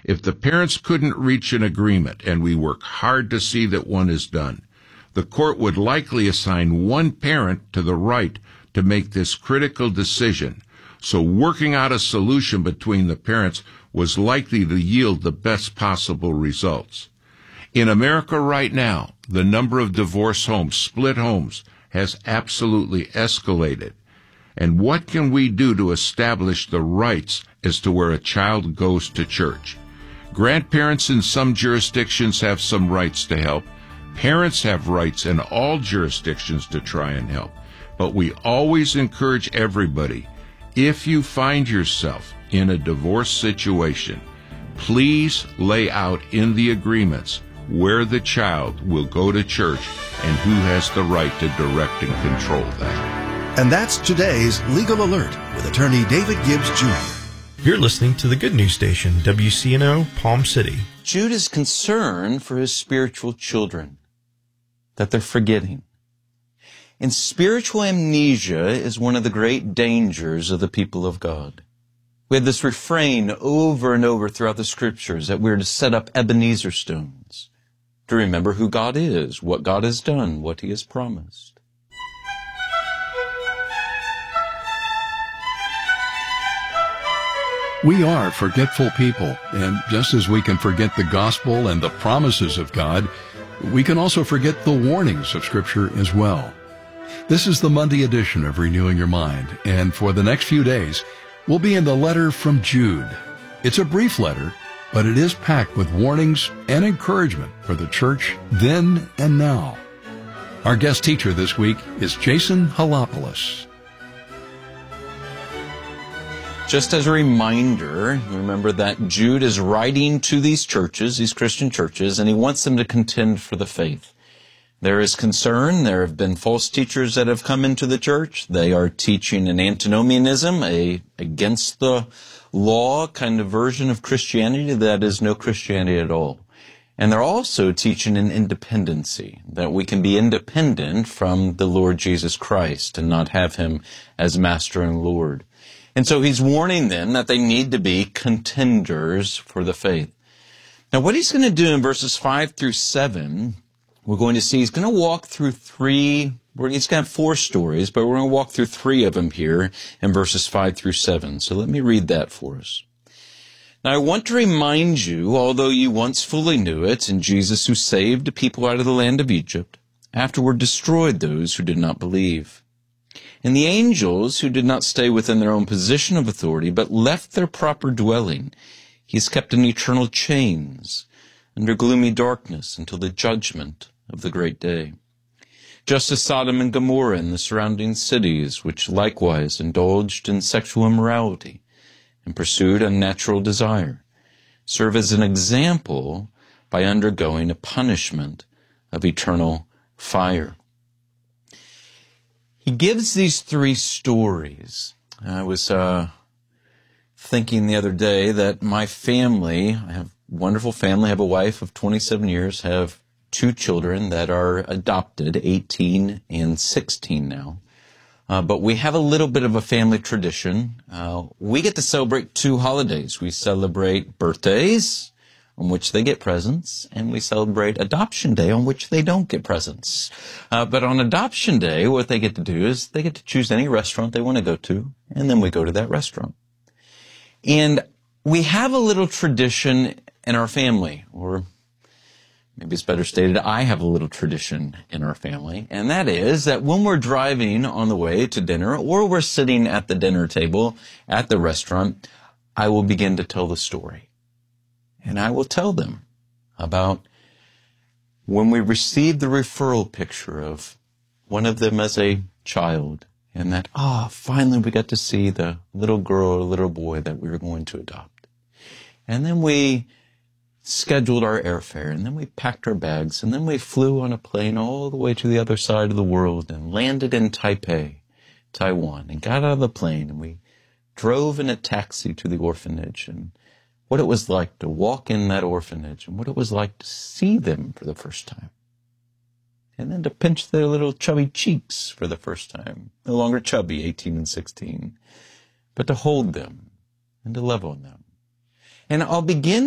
If the parents couldn't reach an agreement, and we work hard to see that one is done, the court would likely assign one parent to the right to make this critical decision, so working out a solution between the parents was likely to yield the best possible results. In America right now, the number of divorce homes, split homes, has absolutely escalated. And what can we do to establish the rights as to where a child goes to church? Grandparents in some jurisdictions have some rights to help. Parents have rights in all jurisdictions to try and help. But we always encourage everybody, if you find yourself in a divorce situation, please lay out in the agreements where the child will go to church and who has the right to direct and control that. And that's today's Legal Alert with attorney David Gibbs Jr. You're listening to the Good News Station, WCNO, Palm City. Jude is concerned for his spiritual children, that they're forgetting. And spiritual amnesia is one of the great dangers of the people of God. We have this refrain over and over throughout the Scriptures that we're to set up Ebenezer stones to remember who God is, what God has done, what He has promised. We are forgetful people, and just as we can forget the gospel and the promises of God, we can also forget the warnings of Scripture as well. This is the Monday edition of Renewing Your Mind, and for the next few days, we'll be in the letter from Jude. It's a brief letter, but it is packed with warnings and encouragement for the church then and now. Our guest teacher this week is Jason Halopoulos. Just as a reminder, remember that Jude is writing to these churches, these Christian churches, and he wants them to contend for the faith. There is concern. There have been false teachers that have come into the church. They are teaching an antinomianism, against the law kind of version of Christianity that is no Christianity at all. And they're also teaching an independency, that we can be independent from the Lord Jesus Christ and not have Him as Master and Lord. And so he's warning them that they need to be contenders for the faith. Now what he's going to do in verses 5 through 7, we're going to see he's going to walk through he's going to have 4 stories, but we're going to walk through 3 of them here in verses 5 through 7. So let me read that for us. Now I want to remind you, although you once fully knew it, in Jesus who saved the people out of the land of Egypt, afterward destroyed those who did not believe. And the angels who did not stay within their own position of authority, but left their proper dwelling, He has kept in eternal chains, under gloomy darkness, until the judgment of the great day. Just as Sodom and Gomorrah and the surrounding cities, which likewise indulged in sexual immorality and pursued unnatural desire, serve as an example by undergoing a punishment of eternal fire. He gives these 3 stories. I was thinking the other day that my family, I have a wonderful family, I have a wife of 27 years, have 2 children that are adopted, 18 and 16 now. But we have a little bit of a family tradition. We get to celebrate 2 holidays. We celebrate birthdays, on which they get presents, and we celebrate Adoption Day, on which they don't get presents. But on Adoption Day, what they get to do is they get to choose any restaurant they want to go to, and then we go to that restaurant. And we have a little tradition in our family, or maybe it's better stated, I have a little tradition in our family, and that is that when we're driving on the way to dinner, or we're sitting at the dinner table at the restaurant, I will begin to tell the story. And I will tell them about when we received the referral picture of one of them as a child, and that, finally we got to see the little girl or little boy that we were going to adopt. And then we scheduled our airfare, and then we packed our bags, and then we flew on a plane all the way to the other side of the world and landed in Taipei, Taiwan, and got out of the plane, and we drove in a taxi to the orphanage, and what it was like to walk in that orphanage, and what it was like to see them for the first time. And then to pinch their little chubby cheeks for the first time. No longer chubby, 18 and 16, but to hold them and to love on them. And I'll begin